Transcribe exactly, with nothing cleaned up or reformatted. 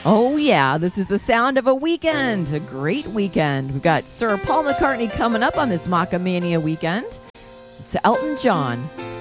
Oh, yeah. This is the sound of a weekend. A great weekend. We've got Sir Paul McCartney coming up on this Macamania weekend. It's Elton John.